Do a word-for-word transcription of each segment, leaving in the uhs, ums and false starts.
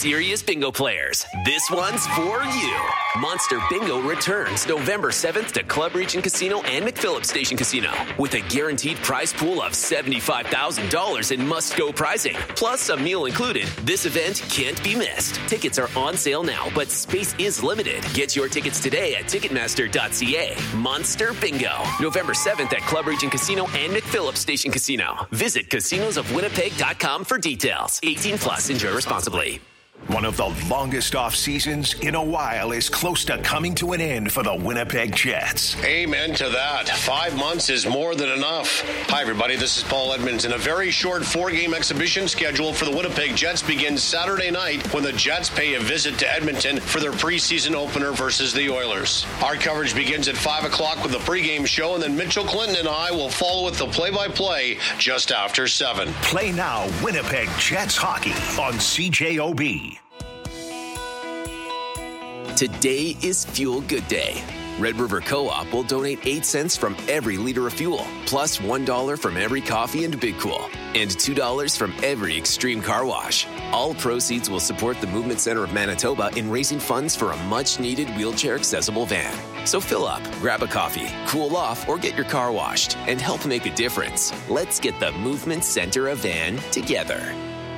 serious bingo players, this one's for you. Monster Bingo returns November seventh to Club Region Casino and McPhillips Station Casino with a guaranteed prize pool of seventy-five thousand dollars in must-go prizing, plus a meal included. This event can't be missed. Tickets are on sale now, but space is limited. Get your tickets today at ticketmaster dot c a. Monster Bingo, November seventh at Club Region Casino and McPhillips Station Casino. Visit casinos of winnipeg dot com for details. eighteen plus, enjoy responsibly. One of the longest off seasons in a while is close to coming to an end for the Winnipeg Jets. Amen to that. Five months is more than enough. Hi, everybody. This is Paul Edmonton. A very short four-game exhibition schedule for the Winnipeg Jets begins Saturday night when the Jets pay a visit to Edmonton for their preseason opener versus the Oilers. Our coverage begins at five o'clock with the pregame show, and then Mitchell Clinton and I will follow with the play-by-play just after seven. Play now Winnipeg Jets hockey on C J O B. Today is Fuel Good Day. Red River Co-op will donate eight cents from every liter of fuel, plus one dollar from every coffee and Big Cool, and two dollars from every Extreme Car Wash. All proceeds will support the Movement Center of Manitoba in raising funds for a much-needed wheelchair-accessible van. So fill up, grab a coffee, cool off, or get your car washed, and help make a difference. Let's get the Movement Center of Van together.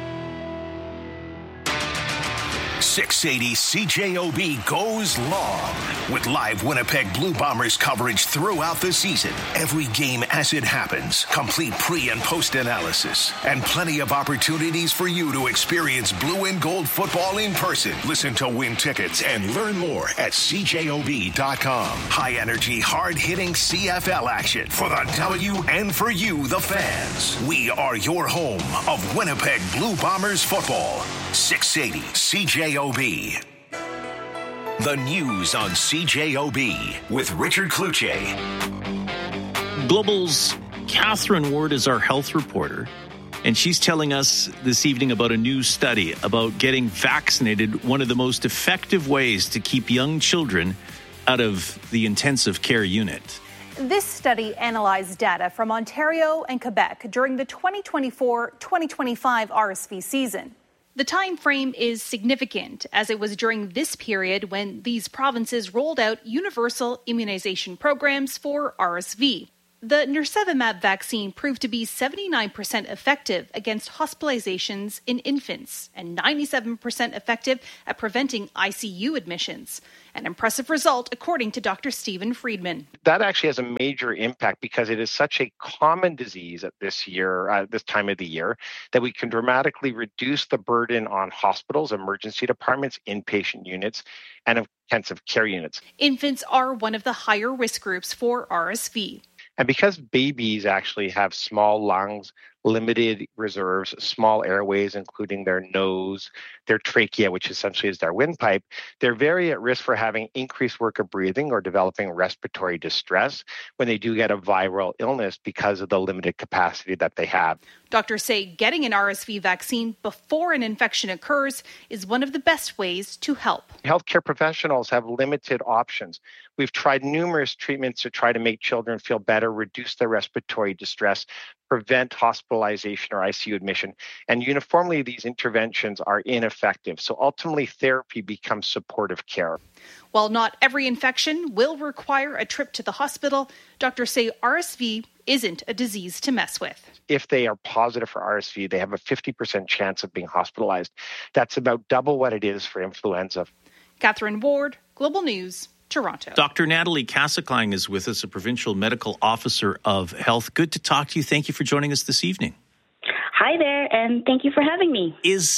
six eighty C J O B goes long with live Winnipeg Blue Bombers coverage throughout the season. Every game as it happens, complete pre- and post-analysis, and plenty of opportunities for you to experience blue and gold football in person. Listen to win tickets and learn more at c j o b dot com. High-energy, hard-hitting C F L action for the W and for you, the fans. We are your home of Winnipeg Blue Bombers football. six eighty C J O B. The news on C J O B with Richard Kluche. Global's Catherine Ward is our health reporter, and she's telling us this evening about a new study about getting vaccinated, one of the most effective ways to keep young children out of the intensive care unit. This study analyzed data from Ontario and Quebec during the twenty twenty-four twenty twenty-five R S V season. The time frame is significant, as it was during this period when these provinces rolled out universal immunization programs for R S V. The nirsevimab vaccine proved to be seventy-nine percent effective against hospitalizations in infants and ninety-seven percent effective at preventing I C U admissions. An impressive result, according to Doctor Stephen Friedman. That actually has a major impact because it is such a common disease at this year, uh, this time of the year, that we can dramatically reduce the burden on hospitals, emergency departments, inpatient units, and intensive care units. Infants are one of the higher risk groups for R S V. And because babies actually have small lungs, limited reserves, small airways, including their nose, their trachea, which essentially is their windpipe, they're very at risk for having increased work of breathing or developing respiratory distress when they do get a viral illness because of the limited capacity that they have. Doctors say getting an R S V vaccine before an infection occurs is one of the best ways to help. Healthcare professionals have limited options. We've tried numerous treatments to try to make children feel better, reduce their respiratory distress, prevent hospitalization or I C U admission. And uniformly, these interventions are ineffective. So ultimately, therapy becomes supportive care. While not every infection will require a trip to the hospital, doctors say R S V isn't a disease to mess with. If they are positive for R S V, they have a fifty percent chance of being hospitalized. That's about double what it is for influenza. Catherine Ward, Global News, Toronto. Doctor Natalie Kasaklang is with us, a provincial medical officer of health. Good to talk to you. Thank you for joining us this evening. Hi there, and thank you for having me. Is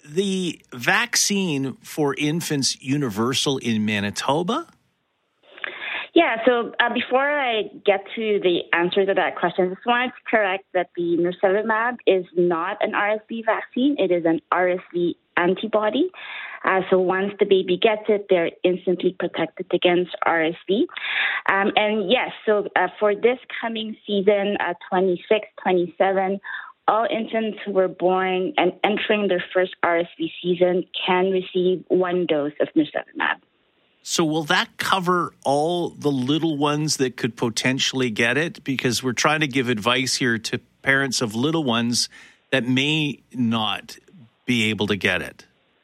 the vaccine for infants universal in Manitoba? Yeah, so uh, before I get to the answer to that question, I just wanted to correct that the nirsevimab is not an R S V vaccine. It is an R S V antibody. Uh, so once the baby gets it, they're instantly protected against R S V. Um, and yes, so uh, for this coming season, uh, twenty-six twenty-seven, all infants who were born and entering their first R S V season can receive one dose of nirsevimab. So will that cover all the little ones that could potentially get it? Because we're trying to give advice here to parents of little ones that may not be able to get it.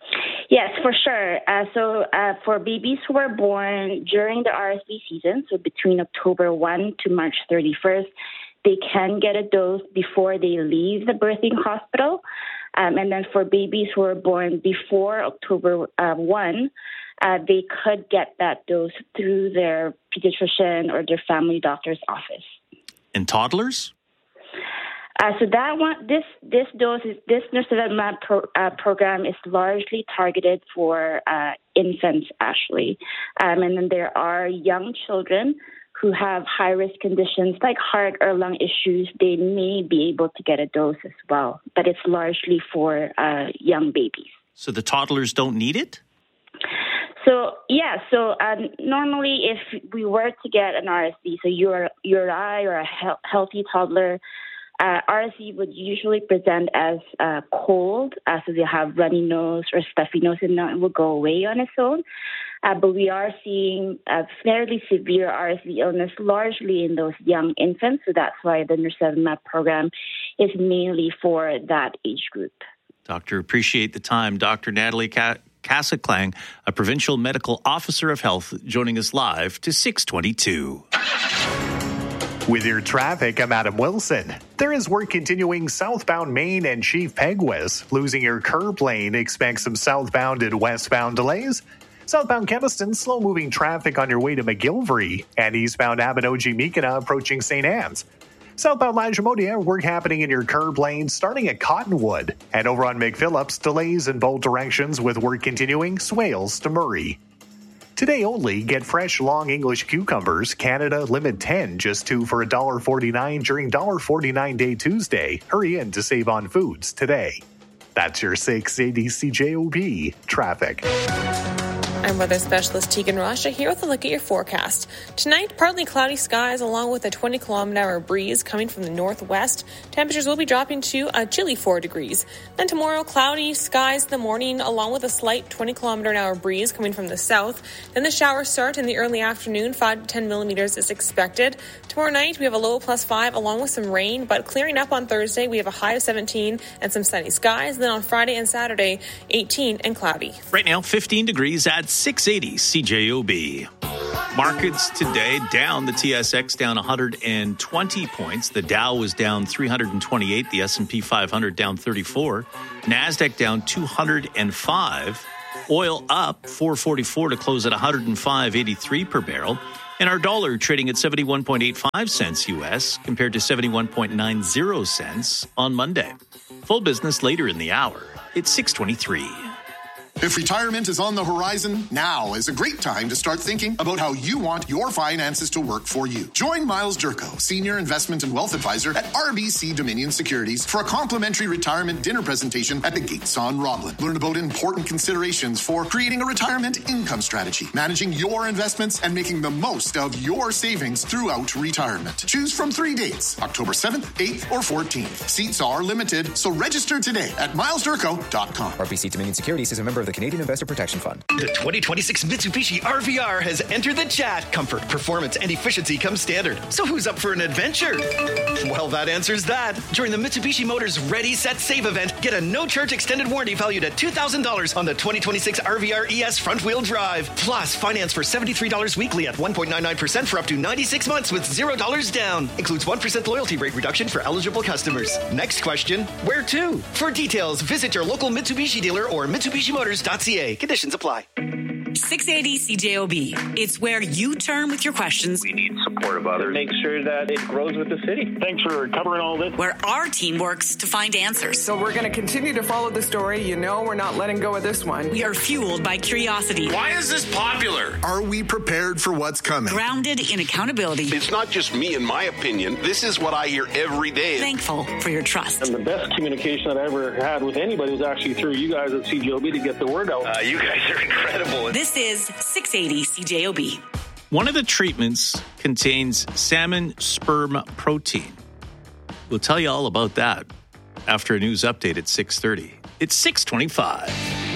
Yes, for sure. Uh, so uh, for babies who are born during the R S V season, so between October first to March thirty-first, they can get a dose before they leave the birthing hospital. Um, and then for babies who are born before October uh, first, uh, they could get that dose through their pediatrician or their family doctor's office. And toddlers? Uh, so that one, this this dose, is, this nirsevimab pro, uh, program is largely targeted for uh, infants, actually. Um, and then there are young children who have high-risk conditions like heart or lung issues. They may be able to get a dose as well, but it's largely for uh, young babies. So the toddlers don't need it? So, yeah, so um, normally if we were to get an R S V, so you're, you're I or a he- healthy toddler, Uh, R S V would usually present as uh, cold, uh, so they have runny nose or stuffy nose, and it will go away on its own. Uh, but we are seeing a fairly severe R S V illness, largely in those young infants, so that's why the nirsevimab program is mainly for that age group. Doctor, appreciate the time. Doctor Natalie Ka- Casaclang, a provincial medical officer of health, joining us live to six twenty-two. With your traffic, I'm Adam Wilson. There is work continuing southbound Main and Chief Peguis. Losing your curb lane, expect some southbound and westbound delays. Southbound Keviston, slow-moving traffic on your way to McGilvery. And eastbound Abinogi-Mikina approaching Saint Anne's. Southbound Lagimodia, work happening in your curb lane starting at Cottonwood. And over on McPhillips, delays in both directions with work continuing Swales to Murray. Today only, get fresh long English cucumbers, Canada Limit ten, just two for one dollar forty-nine during one dollar forty-nine Day Tuesday. Hurry in to save on foods today. That's your six eighty C J O B traffic. I'm weather specialist Tegan Rasha here with a look at your forecast. Tonight, partly cloudy skies along with a twenty kilometer hour breeze coming from the northwest. Temperatures will be dropping to a chilly four degrees. Then tomorrow, cloudy skies in the morning along with a slight twenty kilometer hour breeze coming from the south. Then the showers start in the early afternoon. five to ten millimeters is expected. Tomorrow night, we have a low plus five along with some rain, but clearing up on Thursday, we have a high of seventeen and some sunny skies. Then on Friday and Saturday, eighteen and cloudy. Right now, fifteen degrees at six eighty C J O B. Markets today down. The T S X down one hundred twenty points. The Dow was down three hundred twenty-eight. The S and P five hundred down thirty-four. NASDAQ down two hundred five. Oil up four forty-four to close at one hundred five eighty-three per barrel. And our dollar trading at seventy-one point eight five cents U S compared to seventy-one point nine zero cents on Monday. Full business later in the hour. It's six twenty-three. If retirement is on the horizon, now is a great time to start thinking about how you want your finances to work for you. Join Miles Durko, Senior Investment and Wealth Advisor at R B C Dominion Securities for a complimentary retirement dinner presentation at the Gates on Roblin. Learn about important considerations for creating a retirement income strategy, managing your investments, and making the most of your savings throughout retirement. Choose from three dates, October seventh, eighth, or fourteenth. Seats are limited, so register today at miles durko dot com. R B C Dominion Securities is a member of the Canadian Investor Protection Fund. The twenty twenty-six Mitsubishi R V R has entered the chat. Comfort, performance, and efficiency come standard. So who's up for an adventure? Well, that answers that. During the Mitsubishi Motors Ready, Set, Save event, get a no-charge extended warranty valued at two thousand dollars on the twenty twenty-six R V R E S front-wheel drive. Plus, finance for seventy-three dollars weekly at one point nine nine percent for up to ninety-six months with zero dollars down. Includes one percent loyalty rate reduction for eligible customers. Next question, where to? For details, visit your local Mitsubishi dealer or Mitsubishi Motors dot C A. Conditions apply. six eighty C J O B. It's where you turn with your questions. We need support of others. Make sure that it grows with the city. Thanks for covering all this. Where our team works to find answers. So we're going to continue to follow the story. You know we're not letting go of this one. We are fueled by curiosity. Why is this popular? Are we prepared for what's coming? Grounded in accountability. It's not just me and my opinion. This is what I hear every day. Thankful for your trust. And the best communication that I ever had with anybody was actually through you guys at C J O B to get the word out. Uh, you guys are incredible. This is six eighty C J O B. One of the treatments contains salmon sperm protein. We'll tell you all about that after a news update at six thirty. It's six twenty-five.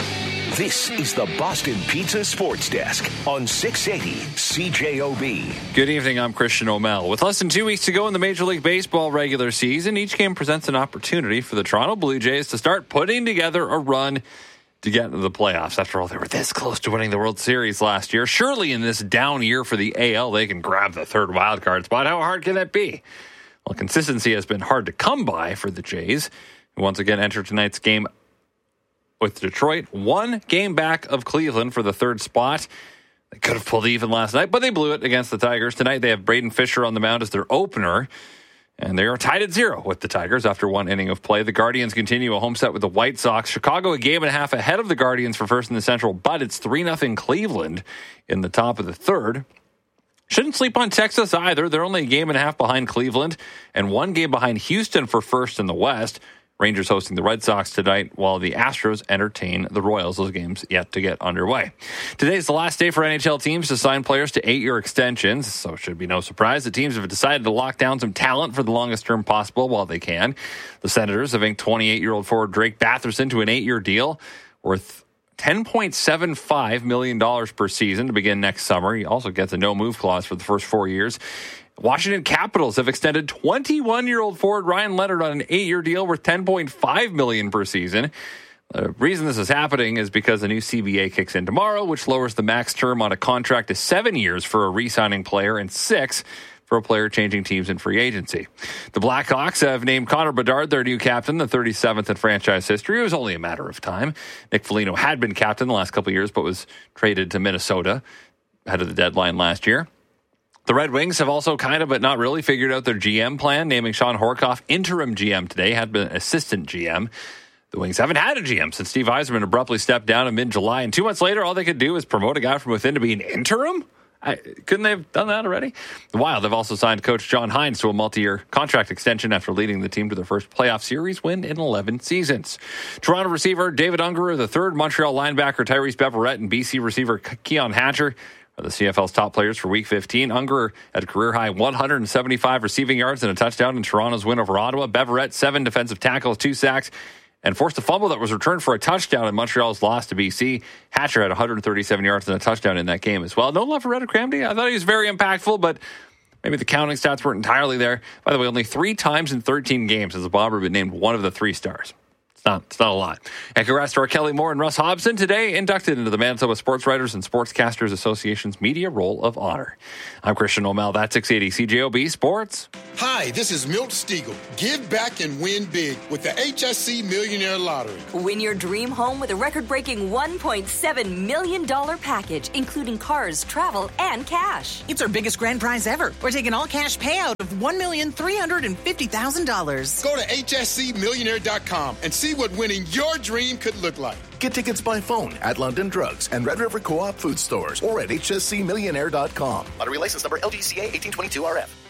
This is the Boston Pizza Sports Desk on six eighty C J O B. Good evening, I'm Christian O'Mell. With less than two weeks to go in the Major League Baseball regular season, each game presents an opportunity for the Toronto Blue Jays to start putting together a run to get into the playoffs. After all, they were this close to winning the World Series last year. Surely in this down year for the A L, they can grab the third wild card spot. How hard can that be? Well, consistency has been hard to come by for the Jays, who once again enter tonight's game with Detroit, one game back of Cleveland for the third spot. They could have pulled even last night, but they blew it against the Tigers. Tonight they have Braden Fisher on the mound as their opener, and they are tied at zero with the Tigers after one inning of play. The Guardians continue a home set with the White Sox. Chicago a game and a half ahead of the Guardians for first in the Central, but it's three nothing Cleveland in the top of the third. Shouldn't sleep on Texas either. They're only a game and a half behind Cleveland and one game behind Houston for first in the West. Rangers hosting the Red Sox tonight while the Astros entertain the Royals. Those games yet to get underway. Today's the last day for N H L teams to sign players to eight-year extensions, so it should be no surprise that teams have decided to lock down some talent for the longest term possible while they can. The Senators have inked twenty-eight-year-old forward Drake Batherson to an eight-year deal worth ten point seven five million dollars per season to begin next summer. He also gets a no-move clause for the first four years. Washington Capitals have extended twenty-one-year-old forward Ryan Leonard on an eight-year deal worth ten point five million dollars per season. The reason this is happening is because the new C B A kicks in tomorrow, which lowers the max term on a contract to seven years for a re-signing player and six for a player changing teams in free agency. The Blackhawks have named Connor Bedard their new captain, the thirty-seventh in franchise history. It was only a matter of time. Nick Foligno had been captain the last couple of years, but was traded to Minnesota ahead of the deadline last year. The Red Wings have also kind of, but not really, figured out their G M plan, naming Sean Horkoff interim G M today, had been assistant G M. The Wings haven't had a G M since Steve Yzerman abruptly stepped down in mid-July, and two months later, all they could do is promote a guy from within to be an interim? I, couldn't they have done that already? The Wild have also signed coach John Hines to a multi-year contract extension after leading the team to their first playoff series win in eleven seasons. Toronto receiver David Ungerer the third, Montreal linebacker Tyrese Beverette, and B C receiver Keon Hatcher are the C F L's top players for Week fifteen. Ungerer had a career-high one hundred seventy-five receiving yards and a touchdown in Toronto's win over Ottawa. Beverette, seven defensive tackles, two sacks, and forced a fumble that was returned for a touchdown in Montreal's loss to B C. Hatcher had one hundred thirty-seven yards and a touchdown in that game as well. No love for Reddick Cramdy. I thought he was very impactful, but maybe the counting stats weren't entirely there. By the way, only three times in thirteen games has a Bomber been named one of the three stars. It's not, it's not a lot. And congrats to our Kelly Moore and Russ Hobson, today inducted into the Manitoba Sports Writers and Sportscasters Association's Media Roll of Honor. I'm Christian O'Mell. That's six eighty C J O B Sports. Hi, this is Milt Stiegel. Give back and win big with the H S C Millionaire Lottery. Win your dream home with a record-breaking one point seven million dollars package, including cars, travel, and cash. It's our biggest grand prize ever. We're taking all-cash payout of one million three hundred fifty thousand dollars. Go to H S C millionaire dot com and see what winning your dream could look like. Get tickets by phone at London Drugs and Red River Co-op Food Stores or at H S C millionaire dot com. Lottery license number L G C A eighteen twenty-two R F.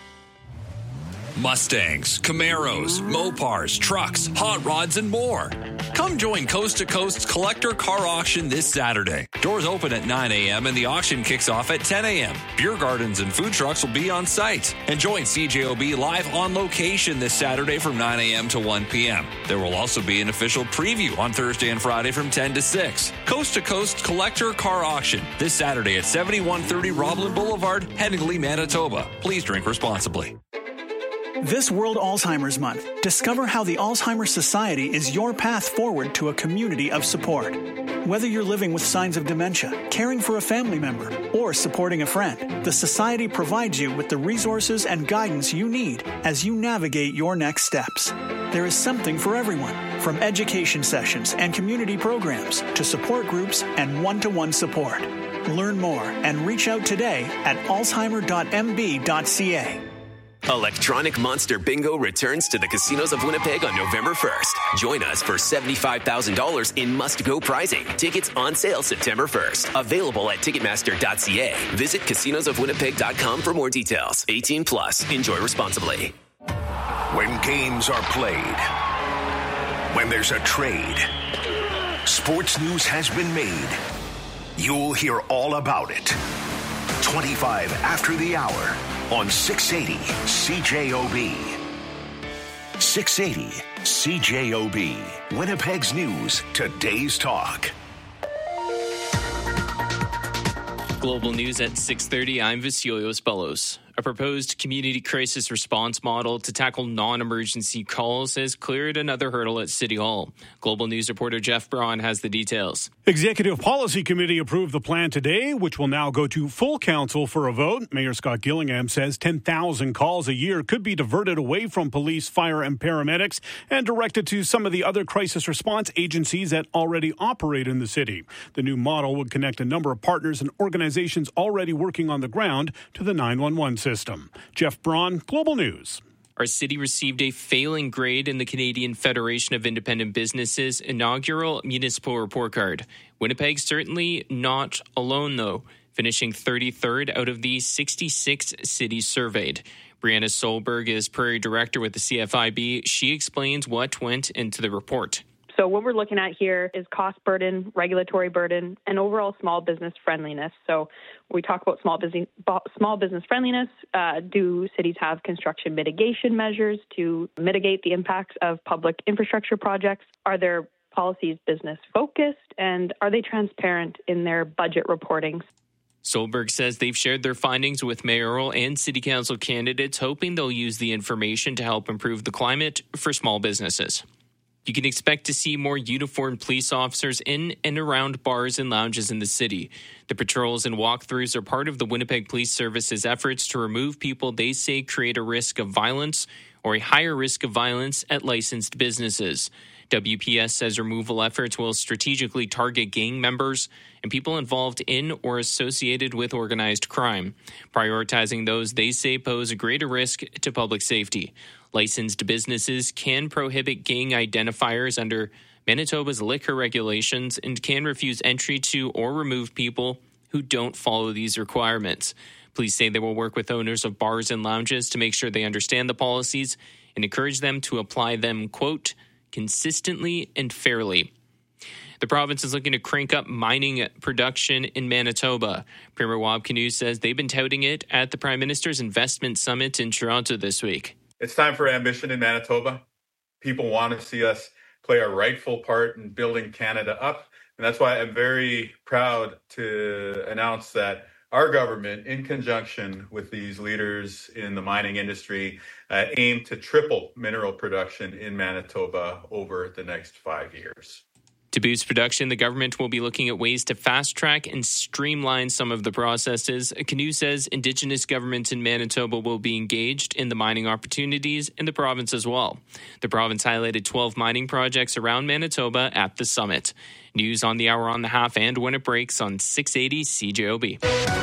Mustangs, Camaros, Mopars, trucks, hot rods, and more. Come join Coast to Coast's Collector Car Auction this Saturday. Doors open at nine a.m. and the auction kicks off at ten a.m. Beer gardens and food trucks will be on site. And join C J O B live on location this Saturday from nine a.m. to one p.m. There will also be an official preview on Thursday and Friday from ten to six. Coast to Coast Collector Car Auction this Saturday at seventy-one thirty Roblin Boulevard, Headingley, Manitoba. Please drink responsibly. This World Alzheimer's Month, discover how the Alzheimer's Society is your path forward to a community of support. Whether you're living with signs of dementia, caring for a family member, or supporting a friend, the Society provides you with the resources and guidance you need as you navigate your next steps. There is something for everyone, from education sessions and community programs to support groups and one-to-one support. Learn more and reach out today at alzheimer dot m b dot c a. Electronic Monster Bingo returns to the casinos of Winnipeg on November first. Join us for seventy-five thousand dollars in must-go prizing. Tickets on sale September first. Available at ticketmaster dot c a. Visit casinos of winnipeg dot com for more details. eighteen plus. Enjoy responsibly. When games are played, when there's a trade, sports news has been made. You'll hear all about it. twenty-five after the hour. On six eighty C J O B. six eighty C J O B. Winnipeg's News, today's talk. Global News at six thirty. I'm Vasiolios Bellos. A proposed community crisis response model to tackle non-emergency calls has cleared another hurdle at City Hall. Global News reporter Jeff Braun has the details. Executive Policy Committee approved the plan today, which will now go to full council for a vote. Mayor Scott Gillingham says ten thousand calls a year could be diverted away from police, fire, and paramedics and directed to some of the other crisis response agencies that already operate in the city. The new model would connect a number of partners and organizations already working on the ground to the nine one one system. Jeff Braun, Global News. Our city received a failing grade in the Canadian Federation of Independent Businesses inaugural municipal report card. Winnipeg certainly not alone, though, finishing thirty-third out of the sixty-six cities surveyed. Brianna Solberg is Prairie Director with the C F I B. She explains what went into the report. So what we're looking at here is cost burden, regulatory burden, and overall small business friendliness. So when we talk about small business small business friendliness, uh, do cities have construction mitigation measures to mitigate the impacts of public infrastructure projects? Are their policies business focused? And are they transparent in their budget reporting? Solberg says they've shared their findings with mayoral and city council candidates, hoping they'll use the information to help improve the climate for small businesses. You can expect to see more uniformed police officers in and around bars and lounges in the city. The patrols and walkthroughs are part of the Winnipeg Police Service's efforts to remove people they say create a risk of violence or a higher risk of violence at licensed businesses. W P S says removal efforts will strategically target gang members and people involved in or associated with organized crime, prioritizing those they say pose a greater risk to public safety. Licensed businesses can prohibit gang identifiers under Manitoba's liquor regulations and can refuse entry to or remove people who don't follow these requirements. Police say they will work with owners of bars and lounges to make sure they understand the policies and encourage them to apply them, quote, consistently and fairly. The province is looking to crank up mining production in Manitoba. Premier Wab Kinew says they've been touting it at the Prime Minister's Investment Summit in Toronto this week. It's time for ambition in Manitoba. People want to see us play our rightful part in building Canada up. And that's why I'm very proud to announce that our government, in conjunction with these leaders in the mining industry, uh, aim to triple mineral production in Manitoba over the next five years. To boost production, the government will be looking at ways to fast-track and streamline some of the processes. Kinew says Indigenous governments in Manitoba will be engaged in the mining opportunities in the province as well. The province highlighted twelve mining projects around Manitoba at the summit. News on the hour, on the half, and when it breaks on six eighty C J O B.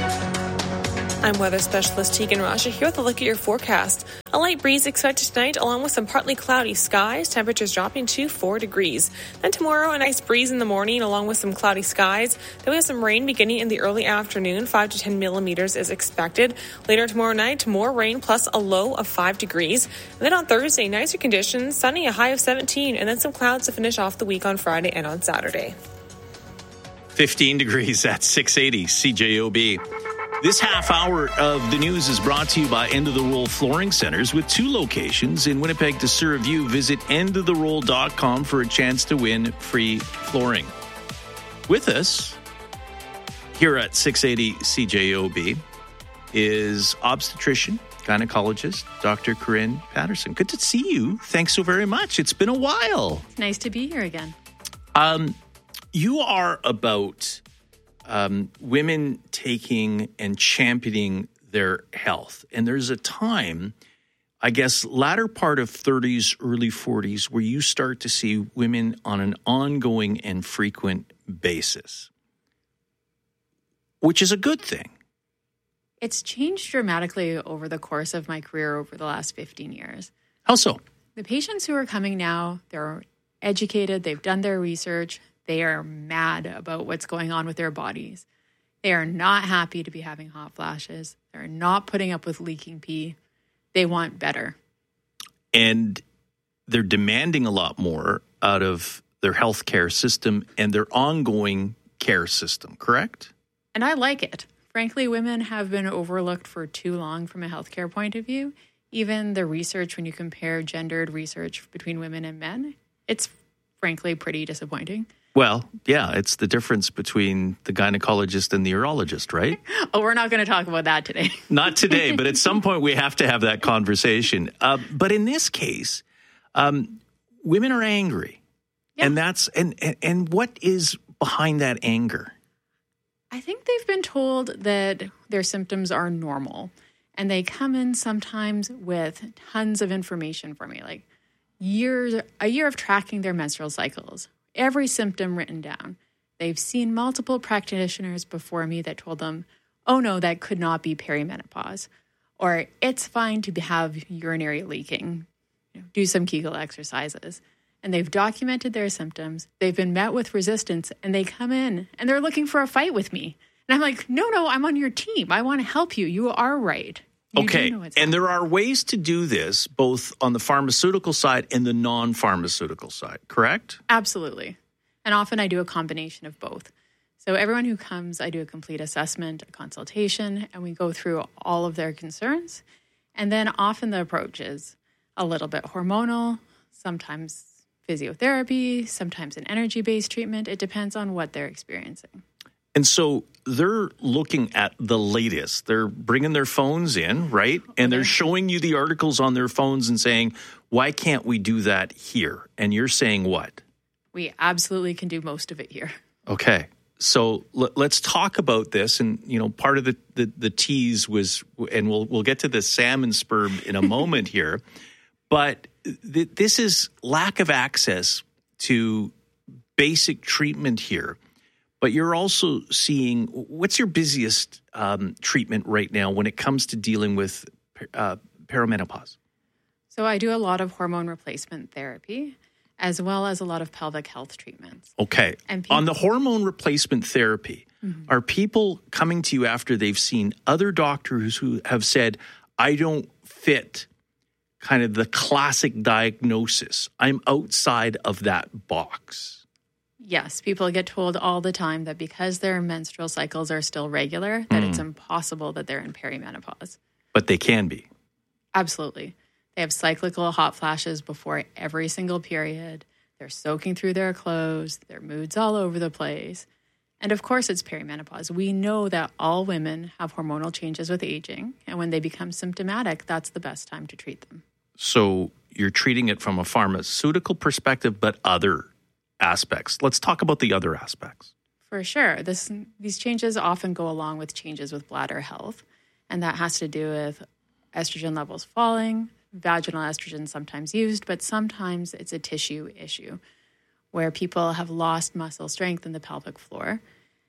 I'm weather specialist Tegan Rasha here with a look at your forecast. A light breeze expected tonight along with some partly cloudy skies, temperatures dropping to four degrees. Then tomorrow, a nice breeze in the morning along with some cloudy skies. Then we have some rain beginning in the early afternoon, five to ten millimeters is expected. Later tomorrow night, more rain plus a low of five degrees. And then on Thursday, nicer conditions, sunny, a high of seventeen, and then some clouds to finish off the week on Friday and on Saturday. fifteen degrees at six eighty C J O B. This half hour of the news is brought to you by End of the Roll Flooring Centers with two locations in Winnipeg to serve you. Visit end of the roll dot com for a chance to win free flooring. With us here at six eighty C J O B is obstetrician, gynecologist, Doctor Corinne Patterson. Good to see you. Thanks so very much. It's been a while. It's nice to be here again. Um, you are about Um, women taking and championing their health. And there's a time, I guess, latter part of thirties, early forties, where you start to see women on an ongoing and frequent basis, which is a good thing. It's changed dramatically over the course of my career over the last fifteen years. How so? The patients who are coming now, they're educated, they've done their research. They are mad about what's going on with their bodies. They are not happy to be having hot flashes. They're not putting up with leaking pee. They want better. And they're demanding a lot more out of their healthcare system and their ongoing care system, correct? And I like it. Frankly, women have been overlooked for too long from a healthcare point of view. Even the research, when you compare gendered research between women and men, it's frankly pretty disappointing. Well, yeah, it's the difference between the gynecologist and the urologist, right? Oh, we're not going to talk about that today. Not today, but at some point we have to have that conversation. Uh, but in this case, um, women are angry. Yeah. And that's and, and and what is behind that anger? I think they've been told that their symptoms are normal. And they come in sometimes with tons of information for me, like years, a year of tracking their menstrual cycles, every symptom written down. They've seen multiple practitioners before me that told them, oh no, that could not be perimenopause. Or it's fine to have urinary leaking. You know, do some Kegel exercises. And they've documented their symptoms. They've been met with resistance and they come in and they're looking for a fight with me. And I'm like, no, no, I'm on your team. I want to help you. You are right. You okay. And there are ways to do this both on the pharmaceutical side and the non-pharmaceutical side, correct? Absolutely. And often I do a combination of both. So everyone who comes, I do a complete assessment, a consultation, and we go through all of their concerns. And then often the approach is a little bit hormonal, sometimes physiotherapy, sometimes an energy-based treatment. It depends on what they're experiencing. And so they're looking at the latest. They're bringing their phones in, right? And they're showing you the articles on their phones and saying, why can't we do that here? And you're saying what? We absolutely can do most of it here. Okay. So l- let's talk about this. And, you know, part of the, the, the tease was, and we'll we'll get to the salmon sperm in a moment here, but th- this is lack of access to basic treatment here. But you're also seeing, what's your busiest um, treatment right now when it comes to dealing with uh, perimenopause? So I do a lot of hormone replacement therapy, as well as a lot of pelvic health treatments. Okay. And people- on the hormone replacement therapy, mm-hmm. are people coming to you after they've seen other doctors who have said, I don't fit kind of the classic diagnosis. I'm outside of that box. Yes, people get told all the time that because their menstrual cycles are still regular, that mm. it's impossible that they're in perimenopause. But they can be. Absolutely. They have cyclical hot flashes before every single period. They're soaking through their clothes. Their mood's all over the place. And of course, it's perimenopause. We know that all women have hormonal changes with aging. And when they become symptomatic, that's the best time to treat them. So you're treating it from a pharmaceutical perspective, but other aspects. Let's talk about the other aspects. For sure. This, these changes often go along with changes with bladder health, and that has to do with estrogen levels falling, vaginal estrogen sometimes used, but sometimes it's a tissue issue where people have lost muscle strength in the pelvic floor,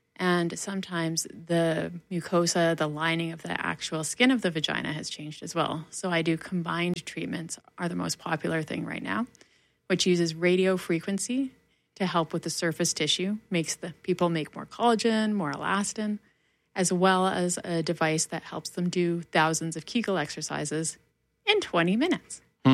and sometimes the mucosa, the lining of the actual skin of the vagina has changed as well. So I do combined treatments are the most popular thing right now, which uses radio frequency to help with the surface tissue, makes the people make more collagen, more elastin, as well as a device that helps them do thousands of Kegel exercises in twenty minutes. Hmm.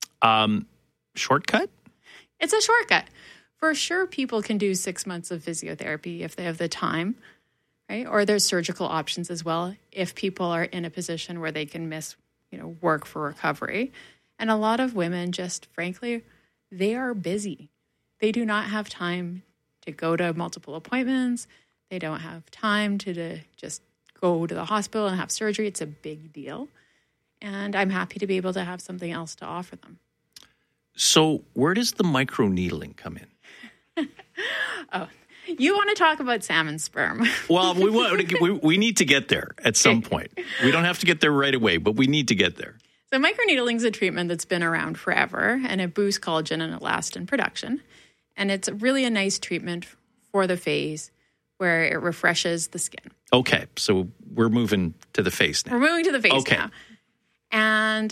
Um, shortcut? It's a shortcut. For sure, people can do six months of physiotherapy if they have the time, right? Or there's surgical options as well if people are in a position where they can miss, you know, work for recovery. And a lot of women just, frankly, they are busy. They do not have time to go to multiple appointments. They don't have time to, to just go to the hospital and have surgery. It's a big deal. And I'm happy to be able to have something else to offer them. So where does the microneedling come in? Oh, you want to talk about salmon sperm. Well, we, want, we, we need to get there at some point. We don't have to get there right away, but we need to get there. So microneedling is a treatment that's been around forever, and it boosts collagen and elastin production. And it's really a nice treatment for the face where it refreshes the skin. Okay, so we're moving to the face now. We're moving to the face okay. now. And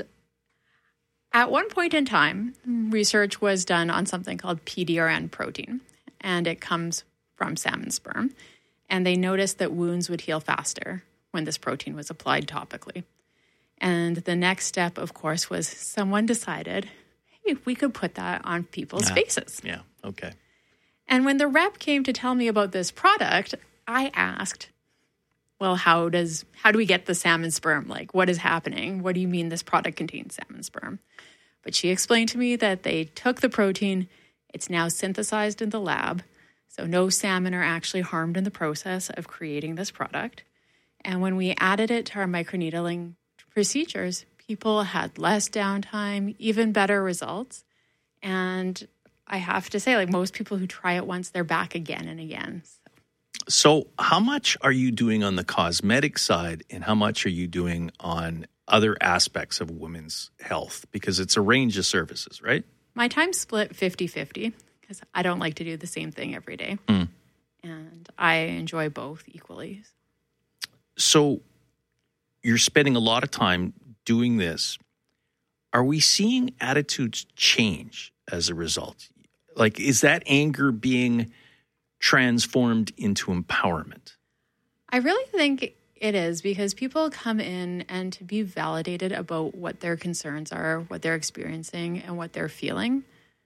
at one point in time, research was done on something called P D R N protein, and it comes from salmon sperm. And they noticed that wounds would heal faster when this protein was applied topically. And the next step, of course, was someone decided, hey, we could put that on people's ah, faces. Yeah, okay. And when the rep came to tell me about this product, I asked, well, how does how do we get the salmon sperm? Like, what is happening? What do you mean this product contains salmon sperm? But she explained to me that they took the protein, it's now synthesized in the lab, So no salmon are actually harmed in the process of creating this product. And when we added it to our microneedling procedures, people had less downtime, even better results. And I have to say, like most people who try it once, they're back again and again. So. so how much are you doing on the cosmetic side and how much are you doing on other aspects of women's health? Because it's a range of services, right? My time's split fifty-fifty because I don't like to do the same thing every day. Mm. And I enjoy both equally. So you're spending a lot of time doing this. Are we seeing attitudes change as a result? Like, is that anger being transformed into empowerment? I really think it is, because people come in and to be validated about what their concerns are, what they're experiencing, and what they're feeling.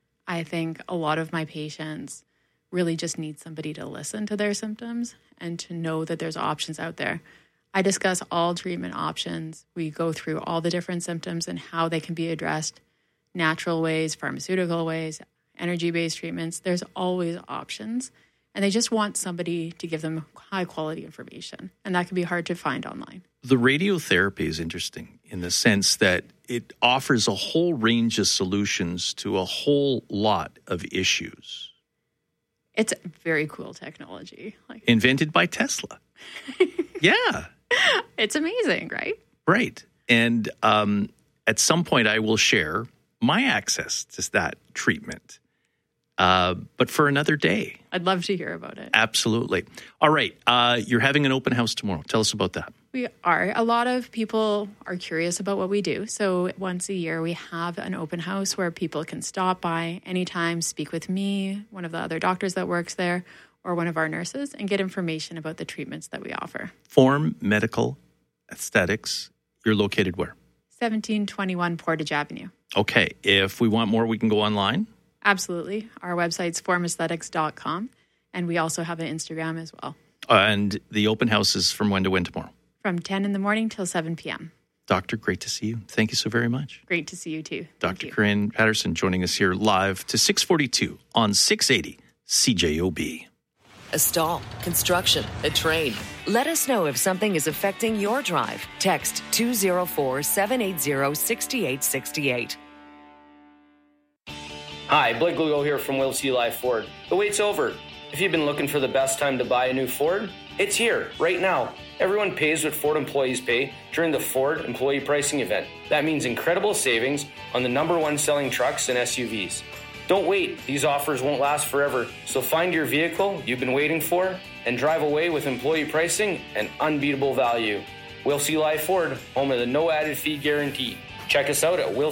I think a lot of my patients really just need somebody to listen to their symptoms and to know that there's options out there. I discuss all treatment options. We go through all the different symptoms and how they can be addressed, natural ways, pharmaceutical ways, energy-based treatments. There's always options. And they just want somebody to give them high-quality information. And that can be hard to find online. The radiotherapy is interesting in the sense that it offers a whole range of solutions to a whole lot of issues. It's very cool technology. Like invented by Tesla. Yeah. It's amazing, right? Right. And um, at some point I will share my access to that treatment. Uh, but for another day. I'd love to hear about it. Absolutely. All right. Uh, you're having an open house tomorrow. Tell us about that. We are. A lot of people are curious about what we do. So once a year, we have an open house where people can stop by anytime, speak with me, one of the other doctors that works there, or one of our nurses, and get information about the treatments that we offer. Form Medical Aesthetics. You're located where? seventeen twenty-one Portage Avenue. Okay. If we want more, we can go online? Absolutely. Our website's form aesthetics dot com, and we also have an Instagram as well. And the open house is from when to when tomorrow? From ten in the morning till seven p.m. Doctor, great to see you. Thank you so very much. Great to see you too. Doctor Corinne Patterson joining us here live to six forty-two on six eighty C J O B. A stall, construction, a train. Let us know if something is affecting your drive. Text two oh four, seven eight zero, six eight six eight. Hi, Blake Lugo here from Will C. Live Ford. The wait's over. If you've been looking for the best time to buy a new Ford, it's here, right now. Everyone pays what Ford employees pay during the Ford Employee Pricing Event. That means incredible savings on the number one selling trucks and S U Vs. Don't wait. These offers won't last forever. So find your vehicle you've been waiting for and drive away with employee pricing and unbeatable value. Will C. Live Ford, home of the no added fee guarantee. Check us out at will